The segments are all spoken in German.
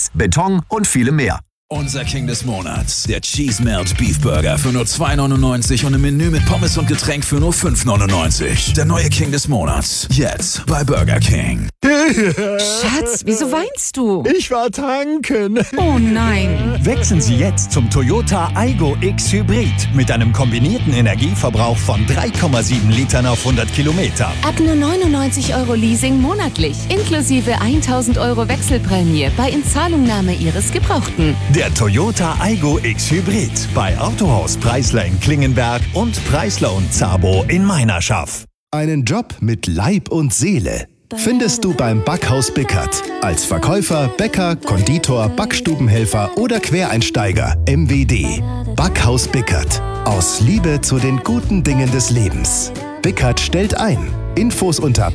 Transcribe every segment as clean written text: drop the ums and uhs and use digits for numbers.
Eis, Beton und viele mehr. Unser King des Monats, der Cheese Melt Beef Burger für nur 2,99 und im Menü mit Pommes und Getränk für nur 5,99. Der neue King des Monats, jetzt bei Burger King. Schatz, wieso weinst du? Ich war tanken. Oh nein. Wechseln Sie jetzt zum Toyota Aygo X Hybrid mit einem kombinierten Energieverbrauch von 3,7 Litern auf 100 Kilometer. Ab nur 99 € Leasing monatlich, inklusive 1.000 € Wechselprämie bei Inzahlungnahme Ihres Gebrauchten. Der Toyota Aygo X Hybrid bei Autohaus Preisler in Klingenberg und Preisler und Zabo in Meinerschaft. Einen Job mit Leib und Seele findest du beim Backhaus Bickert. Als Verkäufer, Bäcker, Konditor, Backstubenhelfer oder Quereinsteiger. MWD. Backhaus Bickert. Aus Liebe zu den guten Dingen des Lebens. Bickert stellt ein. Infos unter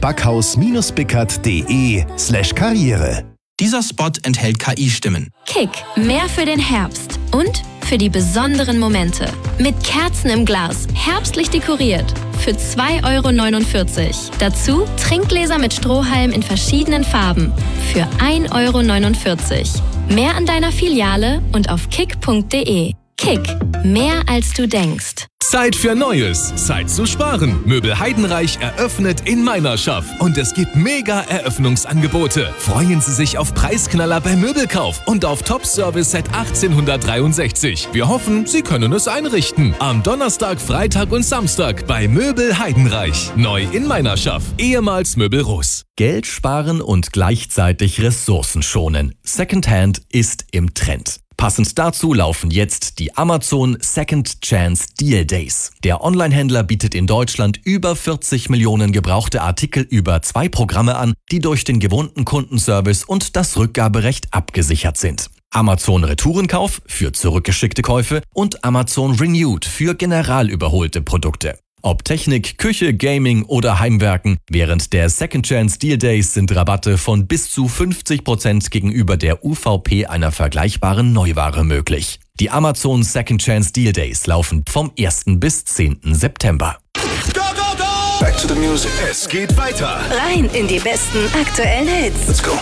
backhaus-bickert.de/Karriere. Dieser Spot enthält KI-Stimmen. Kick, mehr für den Herbst und für die besonderen Momente. Mit Kerzen im Glas, herbstlich dekoriert. Für 2,49 €. Dazu Trinkgläser mit Strohhalm in verschiedenen Farben. Für 1,49 €. Mehr an deiner Filiale und auf kick.de. Kick, mehr als du denkst. Zeit für Neues, Zeit zu sparen. Möbel Heidenreich eröffnet in Meinerschaft. Und es gibt mega Eröffnungsangebote. Freuen Sie sich auf Preisknaller beim Möbelkauf und auf Top-Service seit 1863. Wir hoffen, Sie können es einrichten. Am Donnerstag, Freitag und Samstag bei Möbel Heidenreich. Neu in Meinerschaft, ehemals Möbel Russ. Geld sparen und gleichzeitig Ressourcen schonen. Secondhand ist im Trend. Passend dazu laufen jetzt die Amazon Second Chance Deal Days. Der Onlinehändler bietet in Deutschland über 40 Millionen gebrauchte Artikel über 2 Programme an, die durch den gewohnten Kundenservice und das Rückgaberecht abgesichert sind. Amazon Retourenkauf für zurückgeschickte Käufe und Amazon Renewed für general überholte Produkte. Ob Technik, Küche, Gaming oder Heimwerken, während der Second Chance Deal Days sind Rabatte von bis zu 50% gegenüber der UVP einer vergleichbaren Neuware möglich. Die Amazon Second Chance Deal Days laufen vom 1. bis 10. September. Go, go, go! Back to the music. Es geht weiter. Rein in die besten aktuellen Hits. Let's go.